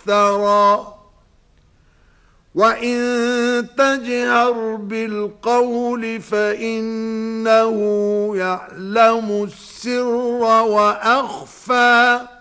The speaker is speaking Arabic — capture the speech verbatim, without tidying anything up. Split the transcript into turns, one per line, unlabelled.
الثرى وإن تجهر بالقول فإنه يعلم السر وأخفى